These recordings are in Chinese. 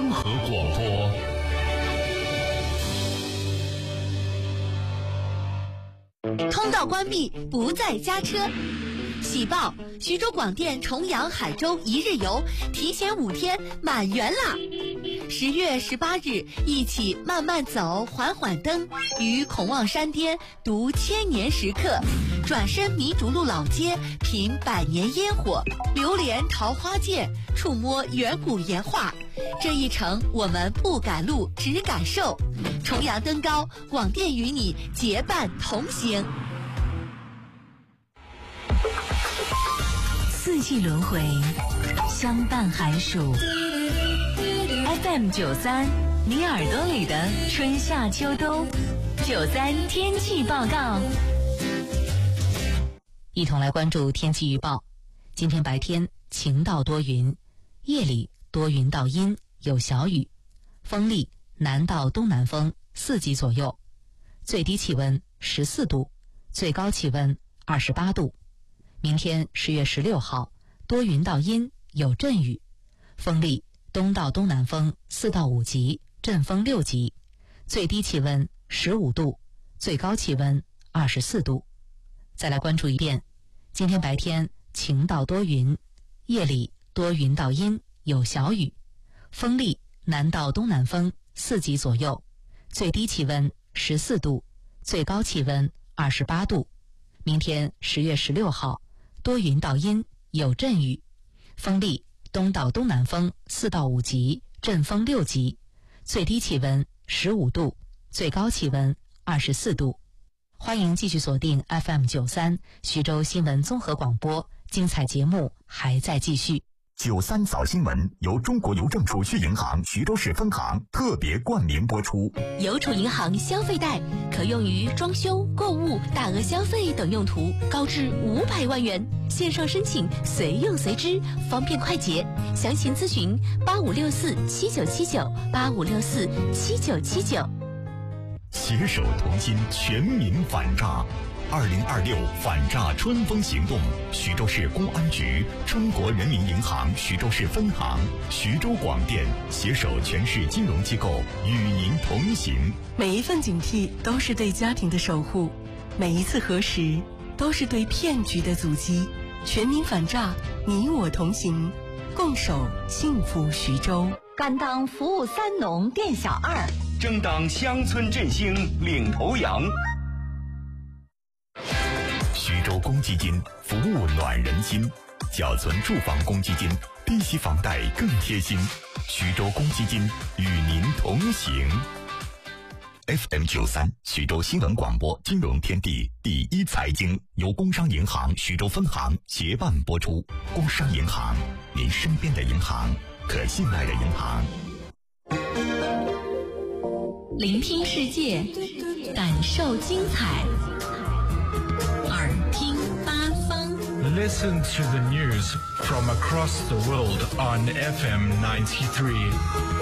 综合广播。 通道关闭，不再加车。喜报：徐州广电重阳海州一日游提前5天满员啦！10月18日，一起慢慢走，缓缓登，于孔望山巅读千年时刻，转身弥竹路老街，品百年烟火，流连桃花涧，触摸远古岩画。这一程我们不赶路，只感受。重阳登高，广电与你结伴同行。 四季轮回，相伴寒暑。FM93，你耳朵里的春夏秋冬。93天气报告。 一同来关注天气预报。今天白天晴到多云，夜里多云到阴，有小雨，风力南到东南风4级左右，最低气温14度，最高气温28度。明天10月16号，多云到阴，有阵雨，风力东到东南风4到5级，阵风6级，最低气温15度，最高气温24度。再来关注一遍，今天白天晴到多云，夜里多云到阴，有小雨，风力南到东南风4级左右，最低气温14度，最高气温28度。明天10月16号，多云到阴，有阵雨，风力东到东南风4到5级，阵风6级，最低气温15度，最高气温24度。欢迎继续锁定 FM93 徐州新闻综合广播，精彩节目还在继续。 93早新闻由中国邮政储蓄银行徐州市分行特别冠名播出。 邮储银行消费贷可用于装修、购物、大额消费等用途，高至500万元，线上申请随用随支，方便快捷。详情咨询85647979 85647979。 携手同心，全民反诈。2026反诈春风行动，徐州市公安局、中国人民银行徐州市分行、徐州广电携手全市金融机构与您同行。 每一份警惕都是对家庭的守护，每一次核实都是对骗局的阻击。全民反诈，你我同行，共守幸福徐州。 甘当服务3农店小二， 争当乡村振兴领头羊。 徐州公积金服务暖人心，缴存住房公积金，低息房贷更贴心。徐州公积金与您同行。FM93 徐州新闻广播金融天地第一财经由工商银行徐州分行协办播出。工商银行，您身边的银行，可信赖的银行。 聆听世界，感受精彩，耳听八方。 Listen to the news from across the world on FM 93.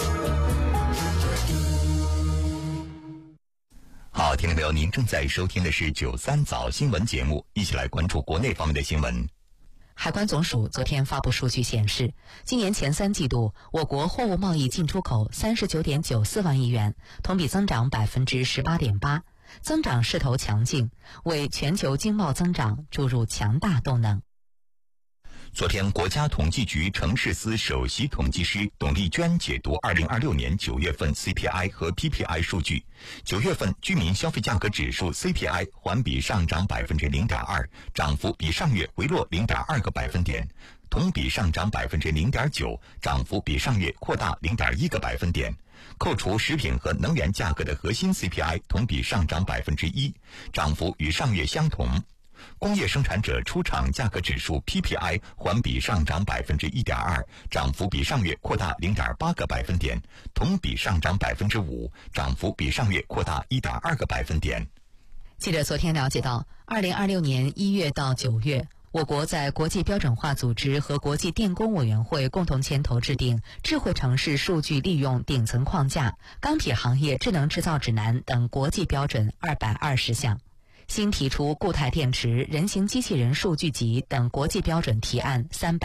好，听众朋友，您正在收听的是93早新闻节目，一起来关注国内方面的新闻。 海关总署昨天发布数据显示，今年前3季度，我国货物贸易进出口39.94万亿元，同比增长18.8%，增长势头强劲，为全球经贸增长注入强大动能。 昨天，国家统计局城市司首席统计师董丽娟解读2026年9月份 CPI 和 PPI 数据。9月份居民消费价格指数 CPI 环比上涨 0.2%， 涨幅比上月回落 0.2个百分点，同比上涨 0.9%， 涨幅比上月扩大 0.1个百分点。扣除食品和能源价格的核心 CPI 同比上涨 1%， 涨幅与上月相同。工业生产者出厂价格指数 PPI 环比上涨 1.2%， 涨幅比上月扩大 0.8个百分点，同比上涨 5%， 涨幅比上月扩大 1.2个百分点。 记者昨天了解到，2026年1月到9月，我国在国际标准化组织和国际电工委员会共同牵头制定智慧城市数据利用顶层框架、钢铁行业智能制造指南等国际标准220项。新提出固态电池、人形机器人数据集等国际标准提案300